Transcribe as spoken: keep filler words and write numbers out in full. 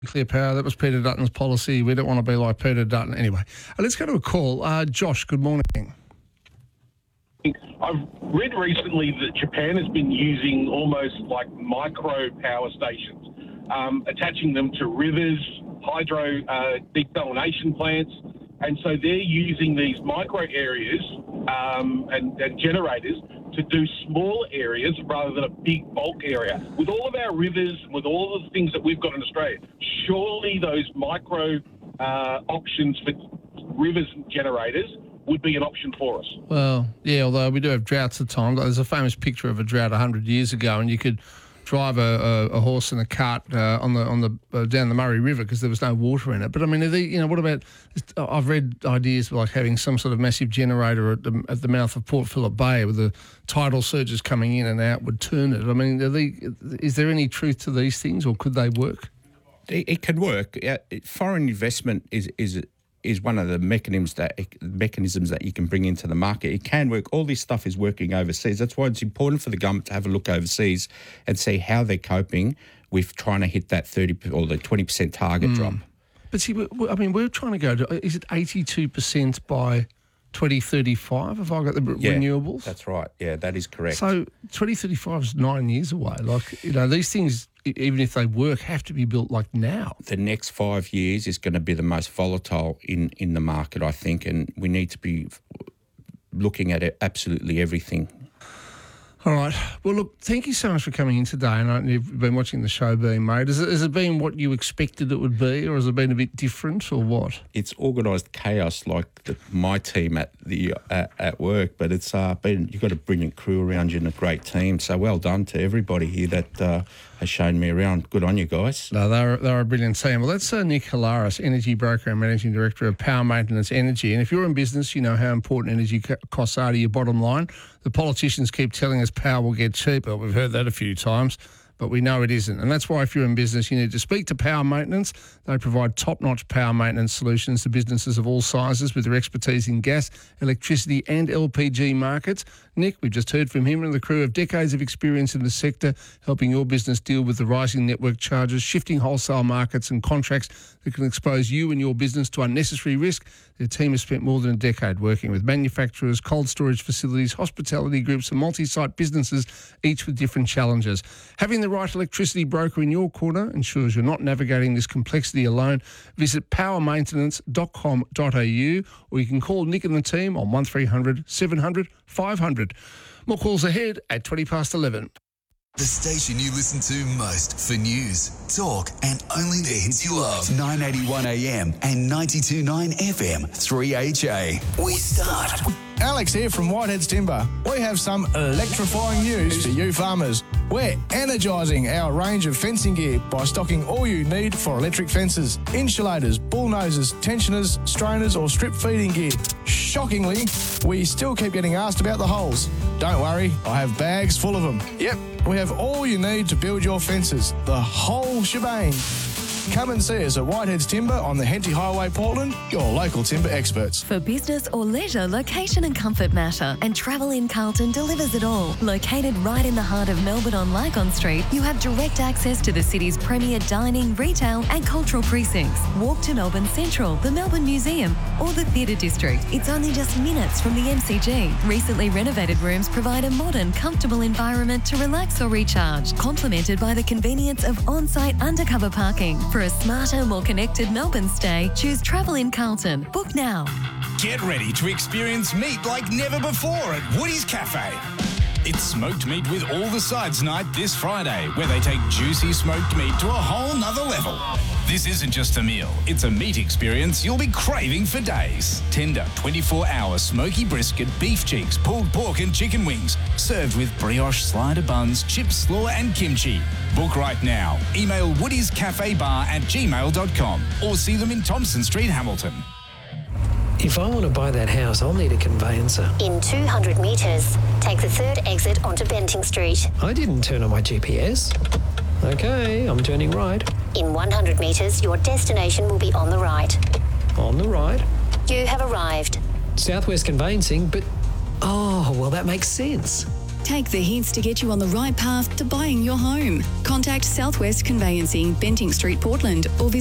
Nuclear power, that was Peter Dutton's policy. We don't want to be like Peter Dutton. Anyway, uh, let's go to a call. Uh, Josh, good morning. I've read recently that Japan has been using almost like micro power stations, um, attaching them to rivers, hydro uh, desalination plants, and so they're using these micro areas um, and, and generators to do small areas rather than a big bulk area. With all of our rivers, with all of the things that we've got in Australia, surely those micro uh, options for rivers and generators would be an option for us. Well, yeah, although we do have droughts at times. There's a famous picture of a drought one hundred years ago, and you could drive a, a, a horse and a cart uh, on the on the uh, down the Murray River because there was no water in it. But I mean, are they, you know, what about? I've read ideas like having some sort of massive generator at the at the mouth of Port Phillip Bay with the tidal surges coming in and out would turn it. I mean, are they, is there any truth to these things, or could they work? It, it can work. Uh, foreign investment is is. is one of the mechanisms that mechanisms that you can bring into the market. It can work. All this stuff is working overseas. That's why it's important for the government to have a look overseas and see how they're coping with trying to hit that thirty or the twenty percent target mm. drop. But see, I mean, we're trying to go to, is it eighty-two percent by twenty thirty-five? Have I got the yeah, renewables? That's right. Yeah, that is correct. So twenty thirty-five is nine years away. Like, you know, these things, even if they work, have to be built like now. The next five years is going to be the most volatile in, in the market, I think, and we need to be looking at it, absolutely everything. All right. Well, look, thank you so much for coming in today. And I know you've been watching the show being made. Has it, has it been what you expected it would be, or has it been a bit different, or what? It's organised chaos like the, my team at the uh, at work, but it's uh, been, you've got a brilliant crew around you and a great team. So well done to everybody here that uh, has shown me around. Good on you guys. No, they're, they're a brilliant team. Well, that's uh, Nick Hilaris, Energy Broker and Managing Director of Power Maintenance Energy. And if you're in business, you know how important energy costs are to your bottom line. The politicians keep telling us power will get cheaper. We've heard that a few times, but we know it isn't. And that's why if you're in business, you need to speak to Power Maintenance. They provide top-notch power maintenance solutions to businesses of all sizes with their expertise in gas, electricity and L P G markets. Nick, we've just heard from him and the crew have decades of experience in the sector, helping your business deal with the rising network charges, shifting wholesale markets and contracts that can expose you and your business to unnecessary risk. Their team has spent more than a decade working with manufacturers, cold storage facilities, hospitality groups and multi-site businesses, each with different challenges. Having the right electricity broker in your corner ensures you're not navigating this complexity alone. Visit power maintenance dot com dot a u or you can call Nick and the team on one three hundred seven hundred five hundred. More calls ahead at twenty past eleven. The station you listen to most for news, talk and only the hits you love. nine eighty-one A M and ninety-two point nine F M, three H A. We start. Alex here from Whiteheads Timber. We have some electrifying news for you farmers. We're energising our range of fencing gear by stocking all you need for electric fences, insulators, bullnoses, tensioners, strainers or strip feeding gear. Shockingly, we still keep getting asked about the holes. Don't worry, I have bags full of them. Yep, we have all you need to build your fences, the whole shebang. Come and see us at Whiteheads Timber on the Henty Highway, Portland, your local timber experts. For business or leisure, location and comfort matter, and Travel in Carlton delivers it all. Located right in the heart of Melbourne on Lycon Street, you have direct access to the city's premier dining, retail and cultural precincts. Walk to Melbourne Central, the Melbourne Museum or the Theatre District. It's only just minutes from the M C G. Recently renovated rooms provide a modern, comfortable environment to relax or recharge, complemented by the convenience of on-site undercover parking. For a smarter, more connected Melbourne stay, choose Travel in Carlton. Book now. Get ready to experience meat like never before at Woody's Cafe. It's smoked meat with all the sides night this Friday, where they take juicy smoked meat to a whole nother level. This isn't just a meal, it's a meat experience you'll be craving for days. Tender twenty-four hour smoky brisket, beef cheeks, pulled pork and chicken wings, served with brioche slider buns, chips, slaw and kimchi. Book right now. Email woodiescafebar at gmail dot com or see them in Thompson Street, Hamilton. If I want to buy that house, I'll need a conveyancer. In two hundred metres, take the third exit onto Benting Street. I didn't turn on my G P S. Okay, I'm turning right. In one hundred metres, your destination will be on the right. On the right. You have arrived. Southwest Conveyancing, but... Oh, well, that makes sense. Take the hints to get you on the right path to buying your home. Contact Southwest Conveyancing, Benting Street, Portland, or visit